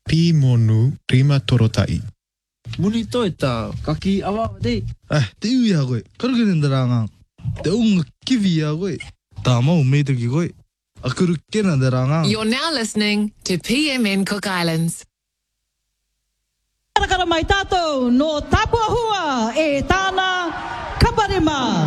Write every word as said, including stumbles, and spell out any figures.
Pi monu rima torotai. Bonito eta kaki awak deh. Eh, te uya koe. Karo kene ndaranga. Te unga kivia koe. Tama umeito ki koe. Akuru kena ndaranga. You're now listening to P M N Cook Islands. Karakara mai tātou no Tapua Hua e tāna Kaparima.